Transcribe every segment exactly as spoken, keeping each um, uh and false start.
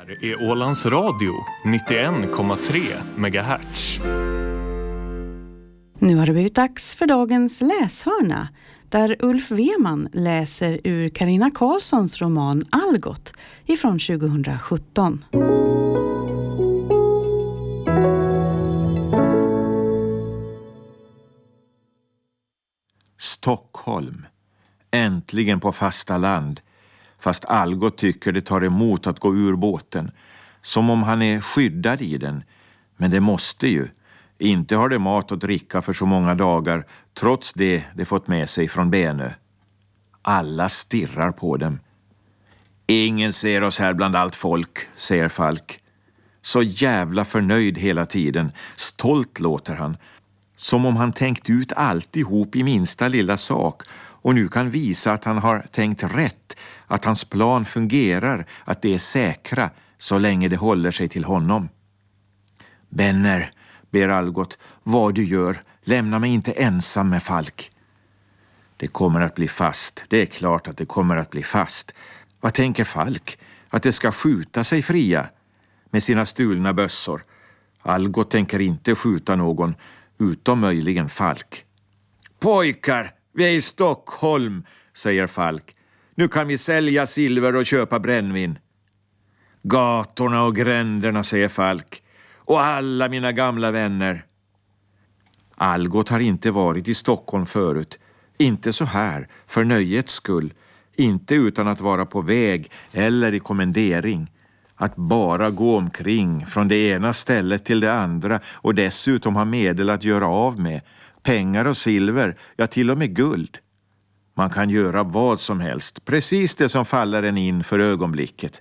här är Ålands Radio, nittioen komma tre megahertz. Nu har det blivit dags för dagens läshörna, där Ulf Weman läser ur Carina Karlssons roman Algot ifrån tjugohundrasjutton. Stockholm. Äntligen på fasta land. Fast Algot tycker det tar emot att gå ur båten. Som om han är skyddad i den. Men det måste ju. Inte har det mat och dricka för så många dagar, trots det de fått med sig från Benö. Alla stirrar på dem. Ingen ser oss här bland allt folk, säger Falk. Så jävla förnöjd hela tiden. Stolt låter han. Som om han tänkt ut alltihop i minsta lilla sak och nu kan visa att han har tänkt rätt, att hans plan fungerar, att det är säkra så länge det håller sig till honom. Benner, ber Algot, vad du gör, lämna mig inte ensam med Falk. Det kommer att bli fast, det är klart att det kommer att bli fast. Vad tänker Falk? Att det ska skjuta sig fria med sina stulna bössor. Algot tänker inte skjuta någon, utom möjligen Falk. Pojkar, vi är i Stockholm, säger Falk. Nu kan vi sälja silver och köpa brännvin. Gatorna och gränderna, säger Falk. Och alla mina gamla vänner. Algot har inte varit i Stockholm förut. Inte så här, för nöjets skull. Inte utan att vara på väg eller i kommendering. Att bara gå omkring från det ena stället till det andra och dessutom ha medel att göra av med. Pengar och silver, ja till och med guld. Man kan göra vad som helst, precis det som faller en in för ögonblicket.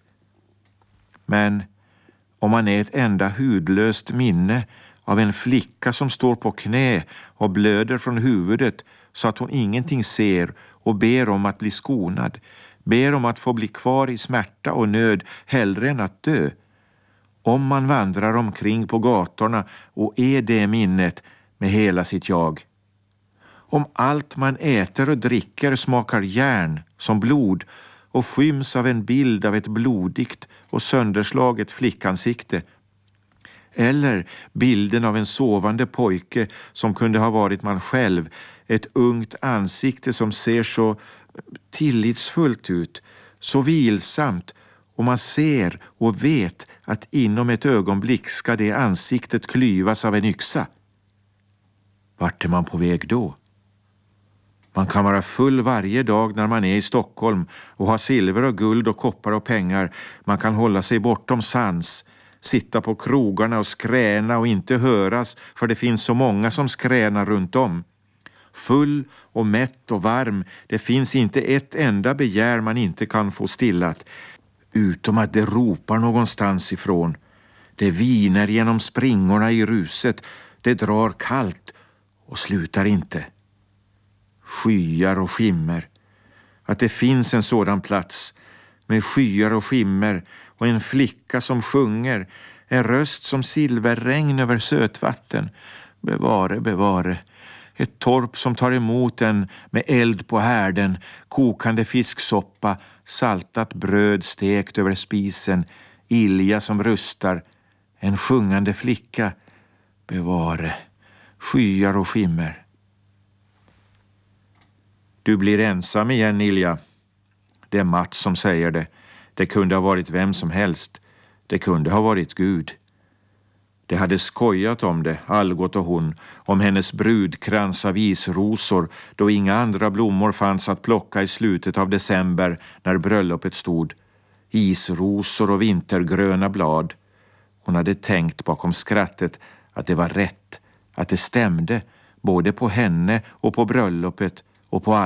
Men om man är ett enda hudlöst minne av en flicka som står på knä och blöder från huvudet så att hon ingenting ser och ber om att bli skonad, ber om att få bli kvar i smärta och nöd hellre än att dö. Om man vandrar omkring på gatorna och är det minnet med hela sitt jag. Om allt man äter och dricker smakar järn som blod och skyms av en bild av ett blodigt och sönderslaget flickansikte. Eller bilden av en sovande pojke som kunde ha varit man själv, ett ungt ansikte som ser så tillitsfullt ut, så vilsamt, och man ser och vet att inom ett ögonblick ska det ansiktet klyvas av en yxa. Vart är man på väg då? Man kan vara full varje dag när man är i Stockholm och ha silver och guld och koppar och pengar. Man kan hålla sig bortom sans, sitta på krogarna och skräna och inte höras för det finns så många som skränar runt om. Full och mätt och varm, det finns inte ett enda begär man inte kan få stillat, utom att det ropar någonstans ifrån. Det viner genom springorna i ruset, det drar kallt och slutar inte. Skyar och skimmer. Att det finns en sådan plats med skyar och skimmer och en flicka som sjunger, en röst som silverregn över sötvatten. Bevare, bevare. Ett torp som tar emot en med eld på härden, kokande fisksoppa, saltat bröd stekt över spisen, ilja som rustar, en sjungande flicka. Bevare, skyar och skimmer. Du blir ensam igen, Ilja. Det är Mats som säger det. Det kunde ha varit vem som helst. Det kunde ha varit Gud. Det hade skojat om det, Algot och hon, om hennes brudkrans av isrosor då inga andra blommor fanns att plocka i slutet av december när bröllopet stod. Isrosor och vintergröna blad. Hon hade tänkt bakom skrattet att det var rätt, att det stämde både på henne och på bröllopet och på